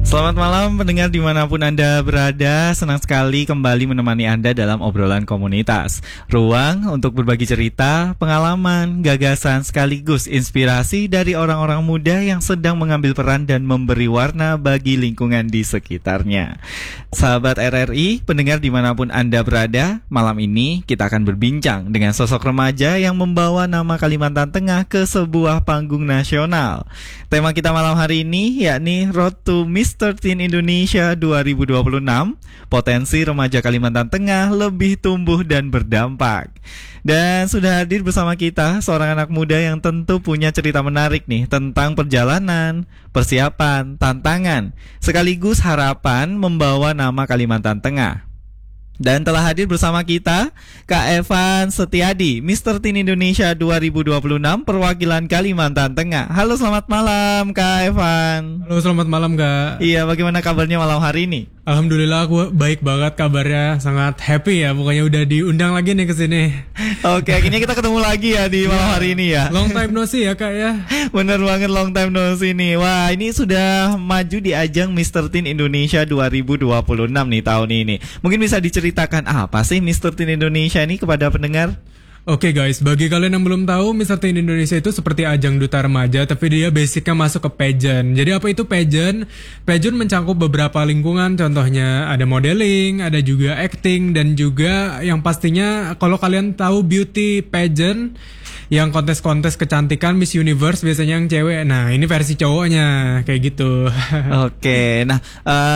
Selamat malam pendengar dimanapun Anda berada. Senang sekali kembali menemani Anda dalam obrolan komunitas. Ruang untuk berbagi cerita, pengalaman, gagasan sekaligus inspirasi dari orang-orang muda yang sedang mengambil peran dan memberi warna bagi lingkungan di sekitarnya. Sahabat RRI, pendengar dimanapun Anda berada, malam ini kita akan berbincang dengan sosok remaja yang membawa nama Kalimantan Tengah ke sebuah panggung nasional. Tema kita malam hari ini yakni Road to Mr. Teen Indonesia 2026, potensi remaja Kalimantan Tengah lebih tumbuh dan berdampak. Dan sudah hadir bersama kita seorang anak muda yang tentu punya cerita menarik nih tentang perjalanan, persiapan, tantangan, sekaligus harapan membawa nama Kalimantan Tengah. Dan telah hadir bersama kita Kak Evan Setiadi, Mr. Teen Indonesia 2026 perwakilan Kalimantan Tengah. Halo, selamat malam Kak Evan. Halo, selamat malam Kak. Iya, bagaimana kabarnya malam hari ini? Alhamdulillah aku baik banget kabarnya, sangat happy ya, pokoknya udah diundang lagi nih ke sini. Oke, akhirnya kita ketemu lagi ya di malam hari ini ya. Long time no see ya Kak ya. Bener banget, long time no see nih. Wah, ini sudah maju di ajang Mr. Teen Indonesia 2026 nih tahun ini. Mungkin bisa diceritakan apa sih Mr. Teen Indonesia ini kepada pendengar? Oke guys, bagi kalian yang belum tahu, Mr. Teen Indonesia itu seperti ajang duta remaja, tapi dia basicnya masuk ke pageant. Jadi apa itu pageant? Pageant mencakup beberapa lingkungan, contohnya ada modeling, ada juga acting, dan juga yang pastinya kalau kalian tahu beauty pageant, yang kontes-kontes kecantikan Miss Universe biasanya yang cewek. Nah ini versi cowoknya kayak gitu. Oke, nah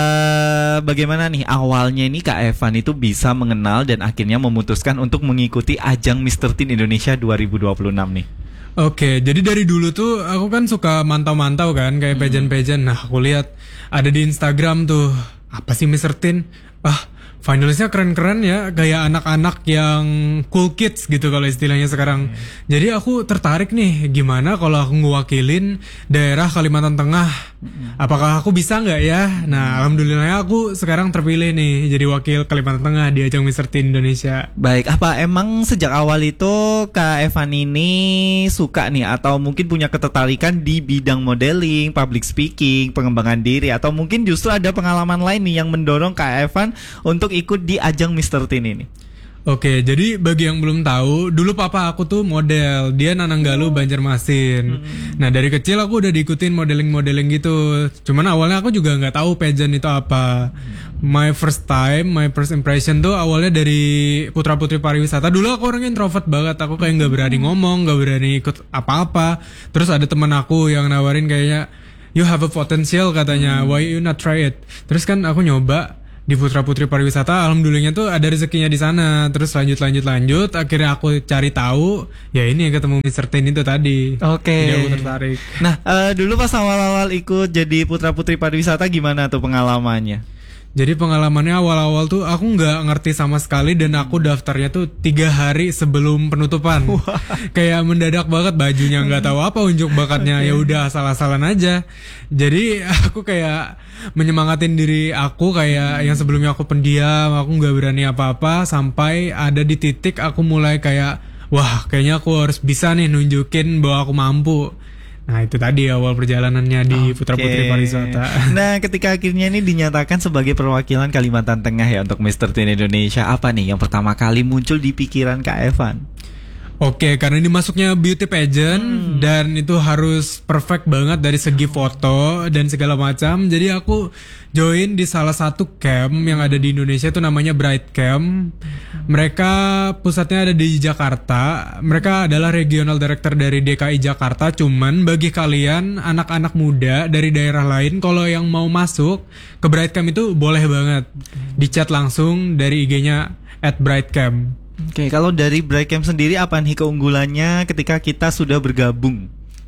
bagaimana nih awalnya ini Kak Evan itu bisa mengenal dan akhirnya memutuskan untuk mengikuti ajang Mr. Teen Indonesia 2026 nih? Oke, jadi dari dulu tuh aku kan suka mantau-mantau kan kayak pageant-pageant. Nah aku lihat ada di Instagram tuh, apa sih Mr. Teen? Finalisnya keren-keren ya, kayak anak-anak yang cool kids gitu kalau istilahnya sekarang. Jadi aku tertarik nih, gimana kalau aku ngewakilin daerah Kalimantan Tengah? Apakah aku bisa nggak ya? Nah, alhamdulillah aku sekarang terpilih nih jadi wakil Kalimantan Tengah di ajang Mr. Teen Indonesia. Baik, apa emang sejak awal itu Kak Evan ini suka nih atau mungkin punya ketertarikan di bidang modeling, public speaking, pengembangan diri, atau mungkin justru ada pengalaman lain nih yang mendorong Kak Evan untuk ikut di ajang Mr. Teen ini? Oke, jadi bagi yang belum tahu, dulu papa aku tuh model, dia Nananggalu Banjarmasin. Nah dari kecil aku udah diikutin modeling-modeling gitu. Cuman awalnya aku juga nggak tahu pageant itu apa. My first impression tuh awalnya dari putra-putri pariwisata. Dulu aku orangnya introvert banget, aku kayak nggak berani ngomong, nggak berani ikut apa-apa. Terus ada teman aku yang nawarin kayaknya, you have a potential katanya, why you not try it? Terus kan aku nyoba di Putra Putri Pariwisata, alhamdulillahnya tuh ada rezekinya di sana. Terus lanjut, akhirnya aku cari tahu, ya ini ketemu Mr. Teen itu tadi. Oke. Jadi aku tertarik. Nah, dulu pas awal-awal ikut jadi Putra Putri Pariwisata gimana tuh pengalamannya? Jadi pengalamannya awal-awal tuh aku nggak ngerti sama sekali dan aku daftarnya tuh 3 hari sebelum penutupan. Kayak mendadak banget, bajunya nggak tahu apa, unjuk bakatnya ya udah asal-asalan aja. Jadi aku kayak menyemangatin diri aku kayak yang sebelumnya aku pendiam, aku nggak berani apa-apa, sampai ada di titik aku mulai kayak, wah kayaknya aku harus bisa nih nunjukin bahwa aku mampu. Nah itu tadi awal perjalanannya di Putra Putri Pariwisata. Nah ketika akhirnya ini dinyatakan sebagai perwakilan Kalimantan Tengah ya untuk Mr. Teen Indonesia, apa nih yang pertama kali muncul di pikiran Kak Evan? Oke, karena ini masuknya beauty pageant dan itu harus perfect banget dari segi foto dan segala macam. Jadi aku join di salah satu camp yang ada di Indonesia, itu namanya Bright Camp. Mereka pusatnya ada di Jakarta. Mereka adalah regional director dari DKI Jakarta. Cuman bagi kalian anak-anak muda dari daerah lain, kalau yang mau masuk ke Bright Camp itu boleh banget. Di chat langsung dari IG-nya @brightcamp. Oke, kalau dari Bright Camp sendiri apa nih keunggulannya ketika kita sudah bergabung?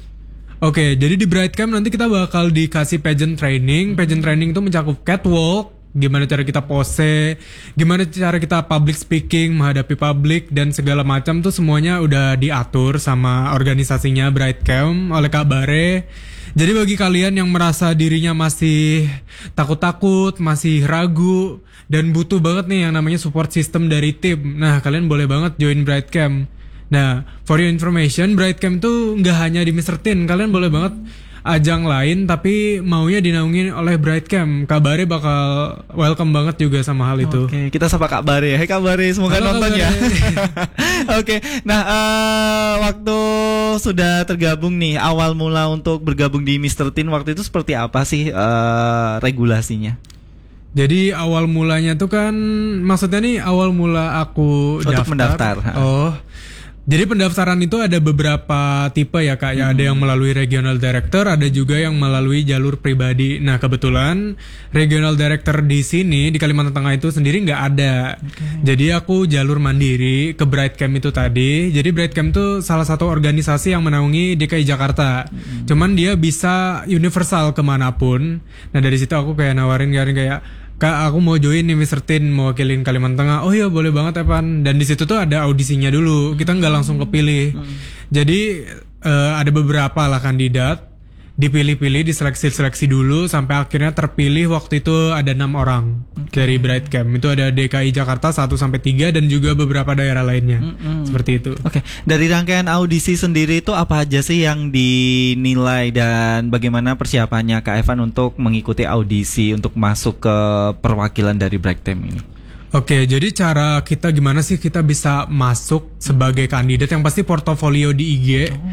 Oke, jadi di Bright Camp nanti kita bakal dikasih pageant training. Pageant training itu mencakup catwalk, gimana cara kita pose, gimana cara kita public speaking, menghadapi publik, dan segala macam tuh semuanya udah diatur sama organisasinya Bright Camp oleh Kak Bare. Jadi bagi kalian yang merasa dirinya masih takut-takut, masih ragu, dan butuh banget nih yang namanya support system dari tim, nah kalian boleh banget join Bright Camp. Nah, for your information, Bright Camp tuh nggak hanya di Mr. Teen, kalian boleh banget ajang lain tapi maunya dinaungin oleh Brightcam. Kak Bare bakal welcome banget juga sama hal itu. Oke, kita sapa Kak Bare. Hai Kak Bare, semoga Halo, nonton Kak ya. Bare. Oke, nah waktu sudah tergabung nih, awal mula untuk bergabung di Mr. Teen waktu itu seperti apa sih regulasinya? Jadi awal mulanya tuh kan, maksudnya nih awal mula aku Untuk mendaftar. Oh, jadi pendaftaran itu ada beberapa tipe ya Kak. Ya, ada yang melalui regional director, ada juga yang melalui jalur pribadi. Nah kebetulan regional director di sini di Kalimantan Tengah itu sendiri nggak ada. Jadi aku jalur mandiri ke Brightcam itu tadi. Jadi Brightcam itu salah satu organisasi yang menaungi DKI Jakarta. Cuman dia bisa universal kemanapun. Nah dari situ aku kayak nawarin kayak, Kak, aku mau join nih Mr. Teen, mau wakilin Kalimantan Tengah. Oh iya boleh banget Evan. Dan di situ tuh ada audisinya dulu. Kita nggak langsung kepilih. Jadi ada beberapa lah kandidat. Dipilih-pilih, diseleksi-seleksi dulu sampai akhirnya terpilih. Waktu itu ada 6 orang dari Brightcam. Itu ada DKI Jakarta 1-3 dan juga beberapa daerah lainnya. Seperti itu. Oke, dari rangkaian audisi sendiri itu apa aja sih yang dinilai dan bagaimana persiapannya Kak Evan untuk mengikuti audisi untuk masuk ke perwakilan dari Brightcam ini? Oke, jadi cara kita gimana sih kita bisa masuk sebagai kandidat? Yang pasti portofolio di IG.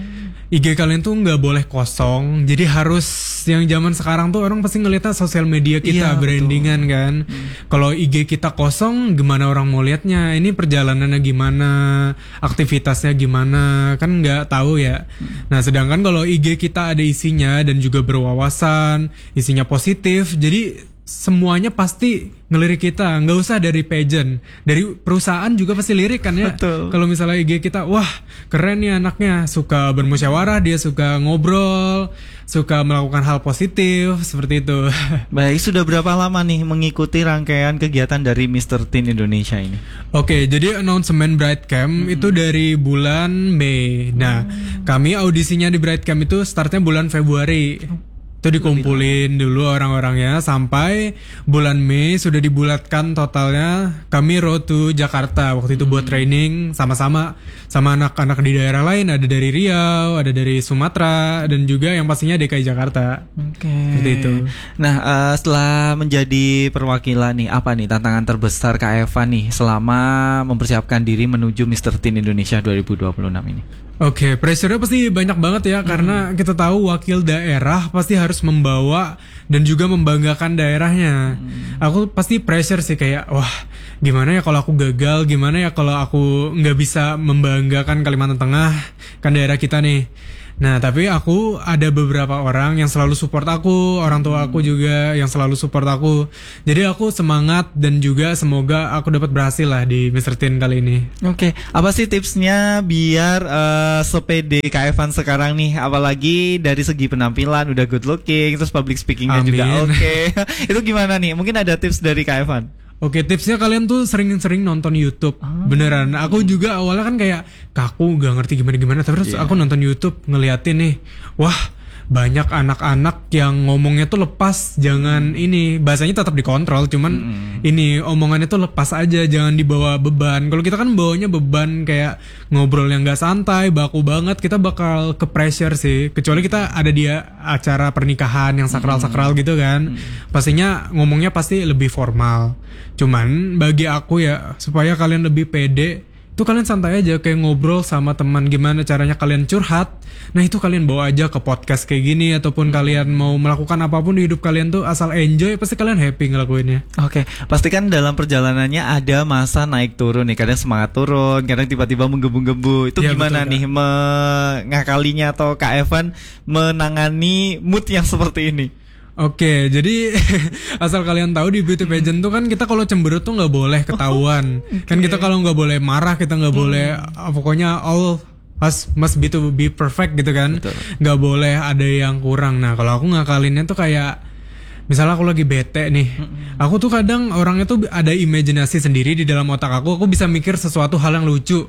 IG kalian tuh nggak boleh kosong. Jadi harus, yang zaman sekarang tuh orang pasti ngeliatnya sosial media kita, brandingan kan. Kalau IG kita kosong, gimana orang mau liatnya? Ini perjalanannya gimana, aktivitasnya gimana, kan nggak tahu ya. Nah sedangkan kalau IG kita ada isinya dan juga berwawasan, isinya positif, jadi semuanya pasti ngelirik kita. Nggak usah dari pageant, dari perusahaan juga pasti lirik kan ya. Kalau misalnya IG kita, wah keren nih anaknya, suka bermusyawarah, dia suka ngobrol, suka melakukan hal positif, seperti itu. Baik, sudah berapa lama nih mengikuti rangkaian kegiatan dari Mr. Teen Indonesia ini? Oke, jadi announcement Brightcam itu dari bulan Mei. Nah, kami audisinya di Brightcam itu startnya bulan Februari. Itu dikumpulin dulu orang-orangnya sampai bulan Mei sudah dibulatkan totalnya. Kami road to Jakarta waktu itu buat training sama-sama sama anak-anak di daerah lain, ada dari Riau, ada dari Sumatera, dan juga yang pastinya DKI Jakarta. Seperti itu. Nah, setelah menjadi perwakilan nih, apa nih tantangan terbesar Kak Evan nih selama mempersiapkan diri menuju Mr. Teen Indonesia 2026 ini? Oke, pressure-nya pasti banyak banget ya, karena kita tahu wakil daerah pasti harus membawa dan juga membanggakan daerahnya. Aku pasti pressure sih kayak, wah gimana ya kalau aku gagal, gimana ya kalau aku nggak bisa membanggakan Kalimantan Tengah, kan daerah kita nih. Nah tapi aku ada beberapa orang yang selalu support aku, orang tua aku juga yang selalu support aku. Jadi aku semangat dan juga semoga aku dapat berhasil lah di Mr. Teen kali ini. Oke, apa sih tipsnya biar sepede Kak Evan sekarang nih? Apalagi dari segi penampilan udah good looking, terus public speakingnya juga oke. Itu gimana nih? Mungkin ada tips dari Kak Evan? Oke, tipsnya kalian tuh sering-sering nonton YouTube. Beneran, aku juga awalnya kan kayak kaku gak ngerti gimana-gimana, terus aku nonton YouTube ngeliatin nih, wah banyak anak-anak yang ngomongnya tuh lepas, jangan ini, bahasanya tetap dikontrol, cuman ini omongannya tuh lepas aja, jangan dibawa beban. Kalau kita kan bawanya beban kayak ngobrol yang gak santai, baku banget, kita bakal ke pressure sih. Kecuali kita ada di acara pernikahan yang sakral-sakral gitu kan, pastinya ngomongnya pasti lebih formal. Cuman bagi aku ya, supaya kalian lebih pede, itu kalian santai aja kayak ngobrol sama teman, gimana caranya kalian curhat. Nah itu kalian bawa aja ke podcast kayak gini, ataupun kalian mau melakukan apapun di hidup kalian tuh asal enjoy, pasti kalian happy ngelakuinnya. Oke, pastikan dalam perjalanannya ada masa naik turun nih, kadang semangat turun, kadang tiba-tiba menggebu-gebu. Itu ya, gimana betul, nih mengakalinya atau Kak Evan menangani mood yang seperti ini? Oke, jadi asal kalian tahu di beauty pageant tuh kan kita kalau cemberut tuh nggak boleh ketahuan. Kan kita kalau nggak boleh marah, kita nggak boleh, pokoknya all must be to be perfect gitu kan. Nggak boleh ada yang kurang. Nah kalau aku ngakalinnya tuh kayak, misalnya aku lagi bete nih, aku tuh kadang orangnya tuh ada imajinasi sendiri di dalam otak aku bisa mikir sesuatu hal yang lucu.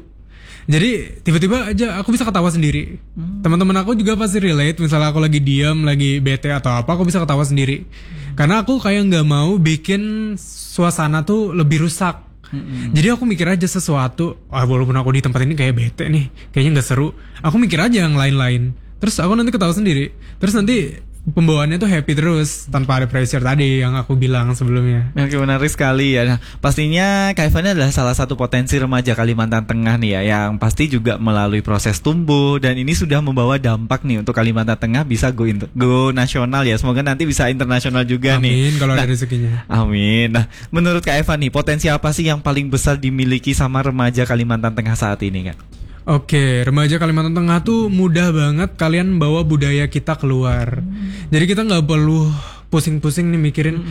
Jadi tiba-tiba aja aku bisa ketawa sendiri. Teman-teman aku juga pasti relate. Misalnya aku lagi diam, lagi bete atau apa, aku bisa ketawa sendiri. Karena aku kayak nggak mau bikin suasana tuh lebih rusak. Jadi aku mikir aja sesuatu. Walaupun aku di tempat ini kayak bete nih, kayaknya nggak seru. Aku mikir aja yang lain-lain. terus aku nanti ketawa sendiri, terus nanti pembawaannya tuh happy terus tanpa ada pressure tadi yang aku bilang sebelumnya. Oke, menarik sekali ya. Nah, pastinya Kak Evan ini adalah salah satu potensi remaja Kalimantan Tengah nih ya, yang pasti juga melalui proses tumbuh dan ini sudah membawa dampak nih untuk Kalimantan Tengah bisa go nasional ya. Semoga nanti bisa internasional juga. Amin, nih. kalau ada rezekinya. Amin. Nah, menurut Kak Evan nih, potensi apa sih yang paling besar dimiliki sama remaja Kalimantan Tengah saat ini, Kak? Oke, remaja Kalimantan Tengah tuh mudah banget kalian bawa budaya kita keluar. Jadi kita nggak perlu pusing-pusing nih mikirin,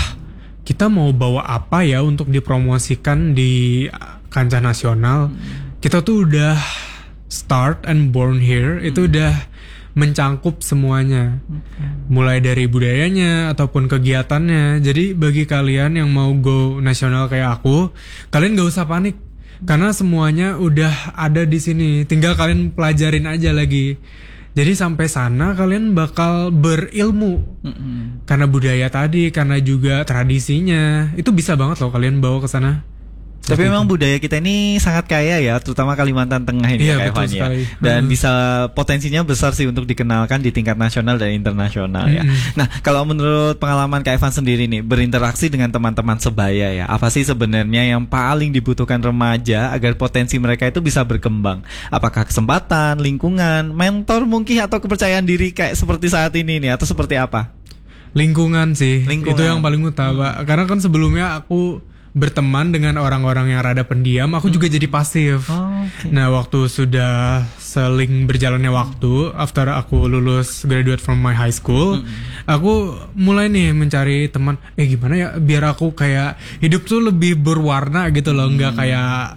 kita mau bawa apa ya untuk dipromosikan di kancah nasional. Kita tuh udah start and born here, itu udah mencangkup semuanya. Mulai dari budayanya ataupun kegiatannya. Jadi bagi kalian yang mau go nasional kayak aku, kalian gak usah panik. Karena semuanya udah ada di sini, tinggal kalian pelajarin aja lagi. Jadi sampai sana kalian bakal berilmu. Karena budaya tadi, karena juga tradisinya, itu bisa banget loh kalian bawa ke sana. Tapi memang budaya kita ini sangat kaya ya, terutama Kalimantan Tengah ini, iya, Kak Evan ya. Dan bisa potensinya besar sih untuk dikenalkan di tingkat nasional dan internasional ya. Nah, kalau menurut pengalaman Kak Evan sendiri nih, berinteraksi dengan teman-teman sebaya ya, apa sih sebenarnya yang paling dibutuhkan remaja agar potensi mereka itu bisa berkembang? Apakah kesempatan, lingkungan, mentor mungkin, atau kepercayaan diri kayak seperti saat ini nih, atau seperti apa? Lingkungan sih, itu yang paling utama. Karena kan sebelumnya aku berteman dengan orang-orang yang rada pendiam, aku juga jadi pasif. Nah, waktu sudah seling berjalannya waktu, after aku lulus graduate from my high school, aku mulai nih mencari teman. Gimana ya biar aku kayak hidup tuh lebih berwarna gitu loh, nggak kayak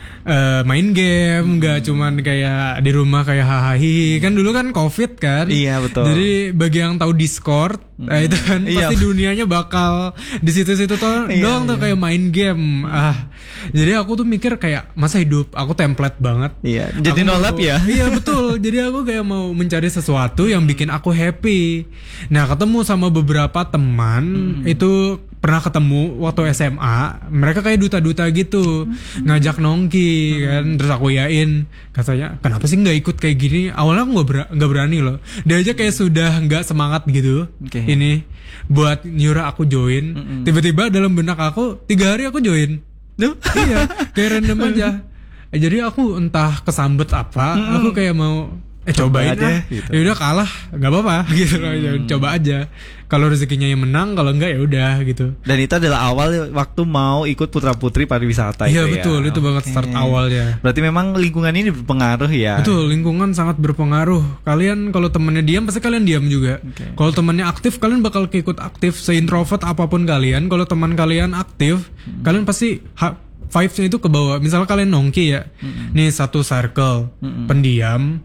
main game, nggak cuman kayak di rumah kayak hahaha. Kan dulu kan COVID kan. Iya, betul. Jadi bagi yang tahu Discord, itu kan pasti dunianya bakal di situ-situ tuh doang tuh kayak main game. Jadi aku tuh mikir kayak masa hidup aku template banget. Iya. Jadi nolap ya. Iya betul. Jadi aku kayak mau mencari sesuatu yang bikin aku happy. Nah, ketemu sama beberapa teman itu pernah ketemu waktu SMA, mereka kayak duta-duta gitu, ngajak nongki kan, terus aku yain, katanya kenapa sih nggak ikut kayak gini? Awalnya aku nggak berani loh, dia aja kayak sudah nggak semangat gitu, ini buat nyuruh aku join, tiba-tiba dalam benak aku 3 hari aku join, iya, kayak random aja, jadi aku entah kesambet apa, aku kayak mau cobain aja gitu. Ya udah kalah nggak apa-apa gitu loh, coba aja, kalau rezekinya yang menang, kalau enggak ya udah gitu. Dan itu adalah awal waktu mau ikut putra putri pariwisata. Iya betul, itu banget start awalnya. Berarti memang lingkungan ini berpengaruh ya. Betul, lingkungan sangat berpengaruh. Kalian kalau temennya diam pasti kalian diam juga. Kalau temannya aktif kalian bakal ikut aktif. Se-introvert apapun kalian, kalau teman kalian aktif, kalian pasti vibes-nya itu ke bawah. Misalnya kalian nongki ya, nih satu circle pendiam,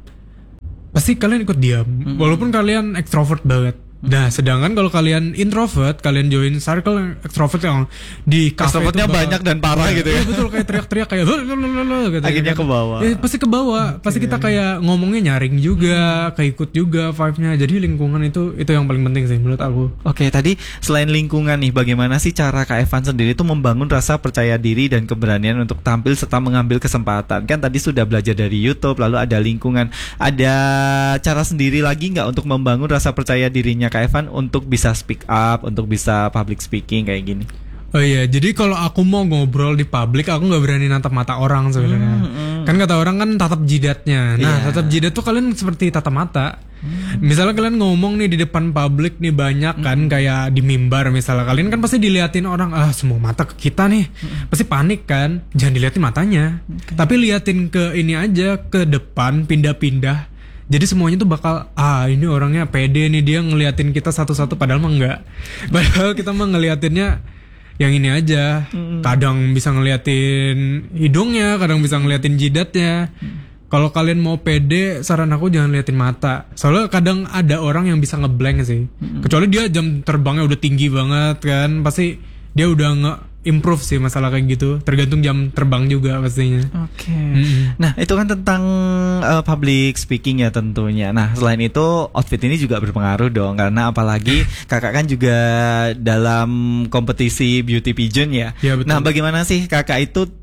pasti kalian ikut diam, walaupun kalian ekstrovert banget. Nah, sedangkan kalau kalian introvert, kalian join circle ekstrovert yang di cafe extrovertnya banyak dan parah gitu ya. Iya betul, kayak teriak-teriak kayak gitu. Akhirnya ke bawah. Pasti ke bawah. Pasti kita kayak ngomongnya nyaring juga, keikut juga vibe-nya. Jadi lingkungan itu yang paling penting sih menurut aku. Oke, tadi selain lingkungan nih, bagaimana sih cara Kak Evan sendiri itu membangun rasa percaya diri dan keberanian untuk tampil serta mengambil kesempatan? Kan tadi sudah belajar dari YouTube, lalu ada lingkungan. Ada cara sendiri lagi nggak untuk membangun rasa percaya dirinya Kak Evan untuk bisa speak up, untuk bisa public speaking kayak gini? Oh iya, jadi kalau aku mau ngobrol di publik, aku nggak berani natap mata orang sebenarnya. Kan kata orang kan tatap jidatnya. Nah, tatap jidat tuh kalian seperti tatap mata. Misalnya kalian ngomong nih di depan publik nih banyak kan, kayak di mimbar misalnya, kalian kan pasti diliatin orang, semua mata ke kita nih, pasti panik kan. Jangan diliatin matanya, tapi liatin ke ini aja, ke depan, pindah-pindah. Jadi semuanya tuh bakal, ini orangnya pede nih, dia ngeliatin kita satu-satu, padahal mah enggak. Padahal kita mah ngeliatinnya yang ini aja. Kadang bisa ngeliatin hidungnya, kadang bisa ngeliatin jidatnya. Kalau kalian mau pede, saran aku jangan liatin mata. Soalnya kadang ada orang yang bisa ngeblank sih. Kecuali dia jam terbangnya udah tinggi banget kan, pasti dia udah improve sih masalah kayak gitu. Tergantung jam terbang juga pastinya. Oke. Nah, itu kan tentang public speaking ya tentunya. Nah, selain itu outfit ini juga berpengaruh dong, karena apalagi kakak kan juga dalam kompetisi beauty pageant ya. Ya betul. Nah, bagaimana sih kakak itu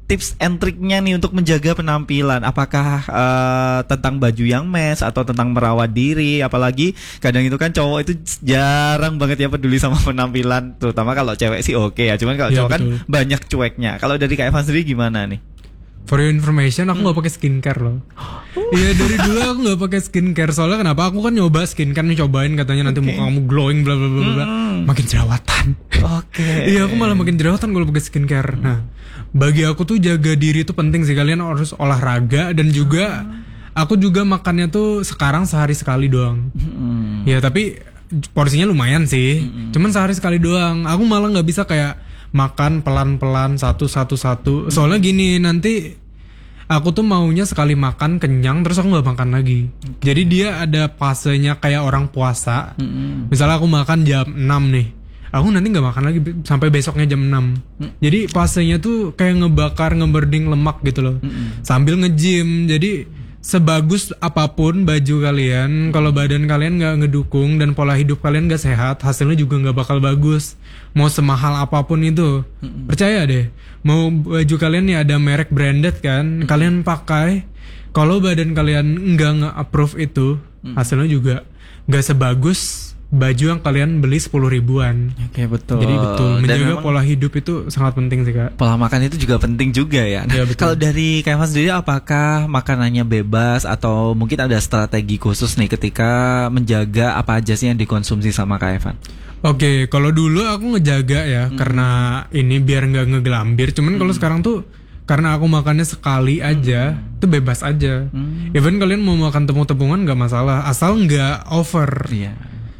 tips and triknya nih untuk menjaga penampilan? Apakah tentang baju yang match atau tentang merawat diri? Apalagi kadang itu kan cowok itu jarang banget ya peduli sama penampilan, terutama kalau cewek sih oke ya. Cuman kalau Ya, cowok kan betul. banyak cueknya. Kalau dari Kak Evan sendiri gimana nih? For your information, aku nggak pakai skincare loh. Iya, dari dulu aku nggak pakai skincare. Soalnya kenapa? Aku kan nyoba skincare nih, cobain katanya nanti muka kamu glowing, bla bla bla bla. Makin jerawatan. Oke. Iya, aku malah makin jerawatan kalau pakai skincare. Nah, bagi aku tuh jaga diri itu penting sih. Kalian harus olahraga dan juga aku juga makannya tuh sekarang sehari sekali doang. Ya, tapi porsinya lumayan sih. Cuman sehari sekali doang. Aku malah nggak bisa kayak makan pelan-pelan satu. Soalnya gini, nanti aku tuh maunya sekali makan kenyang terus aku nggak makan lagi. Jadi dia ada fasenya kayak orang puasa. Misalnya aku makan jam 6 nih, aku nanti nggak makan lagi sampai besoknya jam 6. Jadi fasenya tuh kayak ngeburding lemak gitu loh. Sambil nge-gym. Jadi sebagus apapun baju kalian, kalau badan kalian nggak ngedukung dan pola hidup kalian nggak sehat, hasilnya juga nggak bakal bagus. Mau semahal apapun itu, percaya deh. Mau baju kalian nih ada merek branded kan, kalian pakai. Kalau badan kalian nggak nge-approve itu, hasilnya juga nggak sebagus baju yang kalian beli 10 ribuan. Oke, betul. Jadi betul, Dan menjaga memang pola hidup itu sangat penting sih Kak. pola makan itu juga penting juga ya. Nah, Iya, betul. kalau dari Kak Evan sendiri, apakah makanannya bebas atau mungkin ada strategi khusus nih ketika menjaga apa aja sih yang dikonsumsi sama Kak Evan? Oke, kalau dulu aku ngejaga ya karena ini biar nggak ngegelambir. Cuman kalau sekarang tuh karena aku makannya sekali aja, itu bebas aja. Even kalian mau makan tepung-tepungan nggak masalah, asal nggak over. Iya.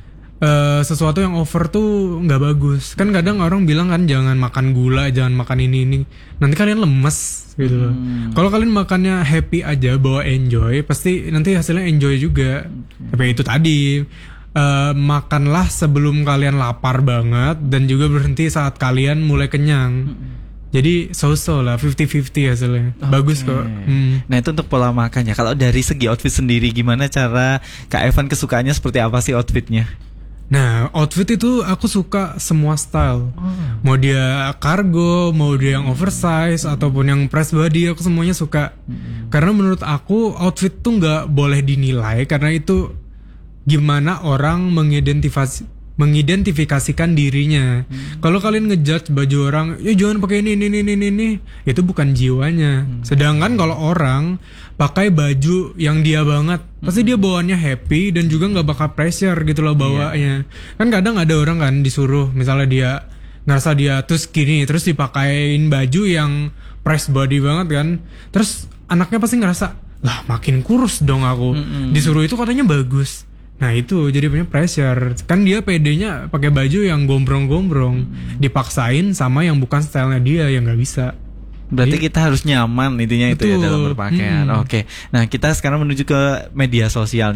Sesuatu yang over tuh nggak bagus. Kan kadang orang bilang kan jangan makan gula, jangan makan ini. Nanti kalian lemes gitu loh. Kalau kalian makannya happy aja, bawa enjoy, pasti nanti hasilnya enjoy juga. Tapi itu tadi. Makanlah sebelum kalian lapar banget dan juga berhenti saat kalian mulai kenyang. Jadi so-so lah, 50-50 hasilnya. Bagus kok. Nah, itu untuk pola makannya. Kalau dari segi outfit sendiri, gimana cara Kak Evan kesukaannya seperti apa sih outfitnya? Nah, outfit itu aku suka semua style. Mau dia cargo, mau dia yang oversize ataupun yang press body, aku semuanya suka. Karena menurut aku outfit tuh nggak boleh dinilai karena itu gimana orang mengidentifikasikan dirinya. Kalau kalian ngejudge baju orang, ya jangan pakai ini, itu bukan jiwanya. Sedangkan kalau orang pakai baju yang dia banget, pasti dia bawaannya happy dan juga nggak bakal pressure gitu loh bawanya. Kan kadang ada orang kan disuruh, misalnya dia ngerasa dia tuh skinny, terus dipakein baju yang press body banget kan, terus anaknya pasti ngerasa, lah makin kurus dong aku. Disuruh itu katanya bagus. Nah itu jadi punya pressure. Kan dia pedenya pakai baju yang gombrong-gombrong, dipaksain sama yang bukan stylenya dia, yang nggak bisa. Berarti kita harus nyaman intinya itu ya Betul. dalam berpakaian. Oke. Nah, kita sekarang menuju ke media sosial.